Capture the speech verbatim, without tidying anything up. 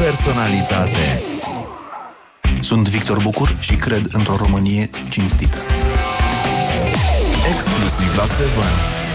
personalitate. Sunt Victor Bucur și cred într-o Românie cinstită. Exclusiv la Seven.